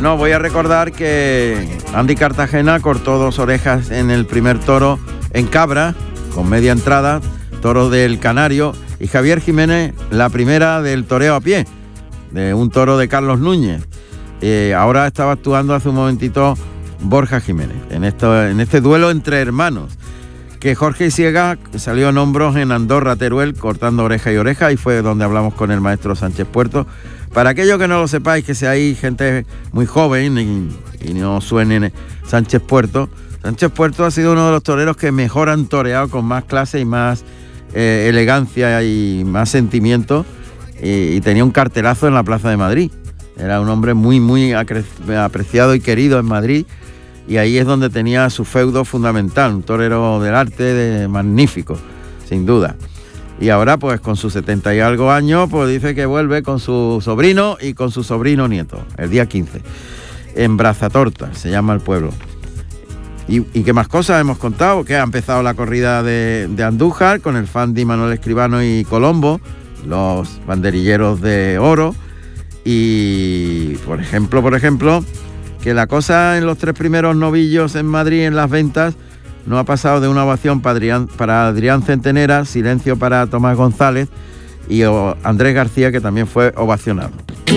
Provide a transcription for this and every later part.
Bueno, voy a recordar que Andy Cartagena cortó 2 orejas en el primer toro en Cabra, con media entrada, toro del Canario, y Javier Jiménez la primera del toreo a pie, de un toro de Carlos Núñez. Ahora estaba actuando hace un momentito Borja Jiménez, en este duelo entre hermanos, que Jorge Isiega salió en hombros en Andorra, Teruel, cortando oreja y oreja, y fue donde hablamos con el maestro Sánchez Puerto. Para aquellos que no lo sepáis, que hay gente muy joven y no suenen Sánchez Puerto ha sido uno de los toreros que mejor han toreado, con más clase y más elegancia y más sentimiento, y tenía un cartelazo en la Plaza de Madrid. Era un hombre muy, muy apreciado y querido en Madrid, y ahí es donde tenía su feudo fundamental, un torero del arte magnífico, sin duda. Y ahora, pues con sus 70 y algo años, pues dice que vuelve con su sobrino y con su sobrino nieto, el día 15, en Brazatorta, se llama el pueblo. ¿Y qué más cosas hemos contado? Que ha empezado la corrida de Andújar con el Fandi, Manuel Escribano y Colombo, los banderilleros de oro. Y, por ejemplo, que la cosa en los 3 primeros novillos en Madrid en las ventas no ha pasado de una ovación para Adrián Centenera, silencio para Tomás González y Andrés García, que también fue ovacionado.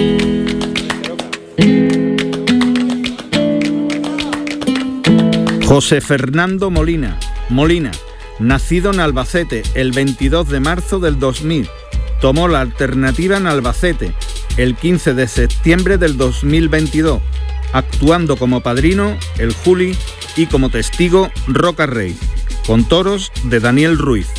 José Fernando Molina, nacido en Albacete el 22 de marzo del 2000, tomó la alternativa en Albacete el 15 de septiembre del 2022, actuando como padrino el Juli y como testigo Roca Rey, con toros de Daniel Ruiz.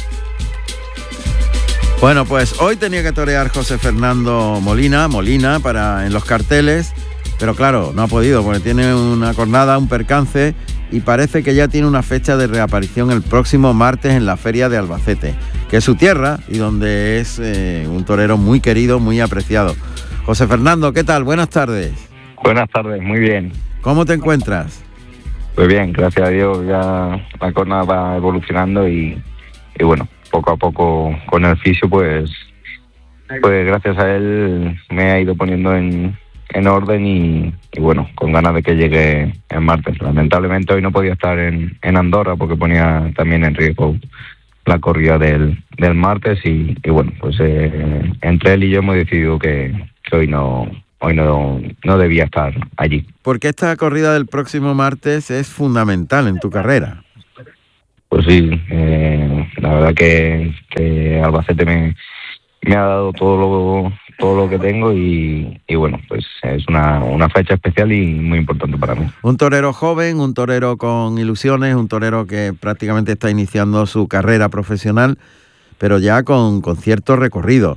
Bueno, pues hoy tenía que torear José Fernando Molina en los carteles, pero claro, no ha podido porque tiene una cornada, un percance, y parece que ya tiene una fecha de reaparición el próximo martes en la Feria de Albacete, que es su tierra y donde es un torero muy querido, muy apreciado. José Fernando, ¿qué tal? Buenas tardes. Buenas tardes, muy bien. ¿Cómo te encuentras? Pues bien, gracias a Dios, ya la cornada va evolucionando y bueno, poco a poco con el fisio, pues gracias a él me ha ido poniendo en orden y bueno, con ganas de que llegue el martes. Lamentablemente hoy no podía estar en Andorra porque ponía también en riesgo la corrida del martes y bueno, pues entre él y yo hemos decidido que hoy no debía estar allí. Porque esta corrida del próximo martes es fundamental en tu carrera. Pues sí, la verdad que Albacete me ha dado todo lo que tengo y bueno, pues es una fecha especial y muy importante para mí. Un torero joven, un torero con ilusiones, un torero que prácticamente está iniciando su carrera profesional, pero ya con cierto recorrido.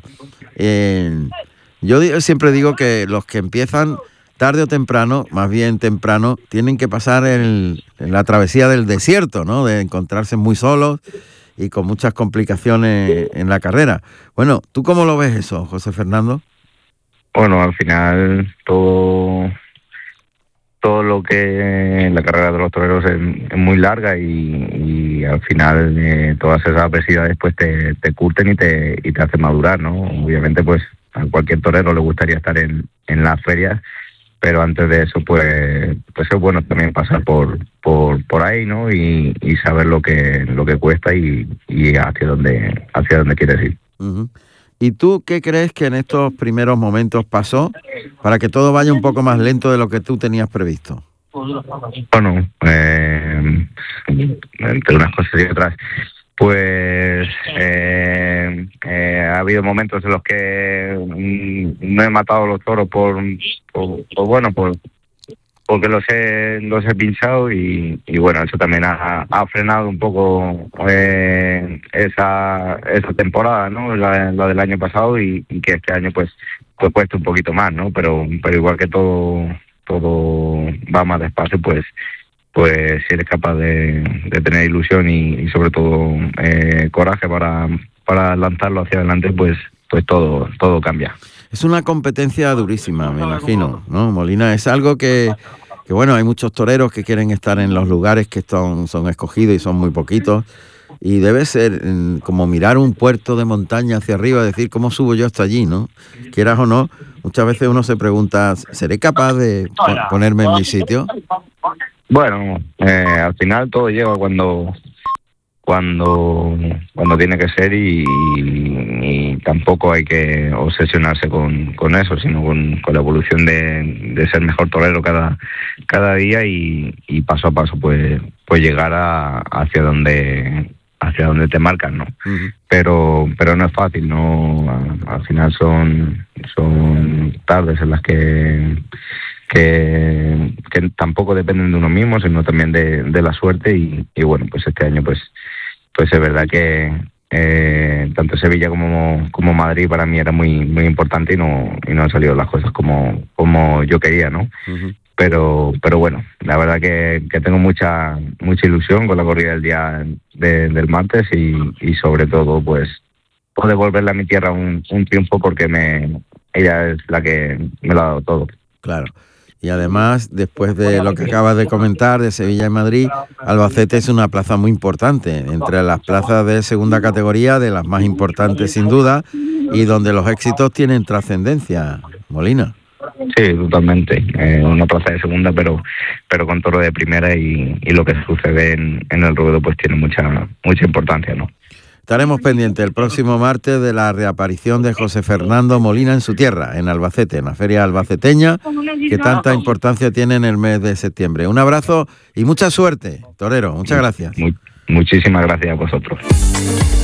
Yo siempre digo que los que empiezan tarde o temprano, más bien temprano, tienen que pasar en la travesía del desierto, ¿no? De encontrarse muy solos y con muchas complicaciones en la carrera. Bueno, ¿tú cómo lo ves eso, José Fernando? Bueno, al final todo lo que la carrera de los toreros es muy larga y al final todas esas adversidades pues te curten y te hacen madurar, ¿no? Obviamente pues a cualquier torero le gustaría estar en las ferias, pero antes de eso pues es bueno también pasar por ahí, ¿no? Y saber lo que cuesta y hacia dónde quieres ir. Uh-huh. ¿Y tú qué crees que en estos primeros momentos pasó para que todo vaya un poco más lento de lo que tú tenías previsto? Bueno, entre unas cosas y otras, pues ha habido momentos en los que no he matado los toros porque los he pinchado y bueno, eso también ha frenado un poco esa temporada, ¿no? La del año pasado y que este año pues cuesta un poquito más, ¿no? Pero igual que todo va más despacio, pues si eres capaz de tener ilusión y sobre todo coraje para lanzarlo hacia adelante, pues todo cambia. Es una competencia durísima, me imagino, ¿no, Molina? Es algo que bueno, hay muchos toreros que quieren estar en los lugares que son escogidos y son muy poquitos. y debe ser como mirar un puerto de montaña hacia arriba, decir, ¿cómo subo yo hasta allí, no? Quieras o no, muchas veces uno se pregunta, ¿seré capaz de ponerme en mi sitio? Bueno, al final todo llega cuando tiene que ser y tampoco hay que obsesionarse con eso, sino con la evolución de ser mejor torero cada día y paso a paso pues llegar hacia donde te marcan, ¿no? Uh-huh. Pero no es fácil, no, al final son tardes en las que tampoco dependen de uno mismo, sino también de la suerte y bueno, pues este año pues es verdad que tanto Sevilla como Madrid para mí era muy muy importante y no han salido las cosas como yo quería, ¿no? Uh-huh. Pero bueno, la verdad que tengo mucha ilusión con la corrida del día del martes y sobre todo pues devolverle a mi tierra un triunfo porque ella es la que me lo ha dado todo. Claro. Y además, después de lo que acabas de comentar de Sevilla y Madrid, Albacete es una plaza muy importante, entre las plazas de segunda categoría, de las más importantes sin duda, y donde los éxitos tienen trascendencia, Molina. Sí, totalmente. Una plaza de segunda, pero con toro de primera y lo que sucede en el ruedo pues tiene mucha importancia, ¿no? Estaremos pendientes el próximo martes de la reaparición de José Fernando Molina en su tierra, en Albacete, en la feria albaceteña, que tanta importancia tiene en el mes de septiembre. Un abrazo y mucha suerte, torero. Muchas gracias. Muchísimas gracias a vosotros.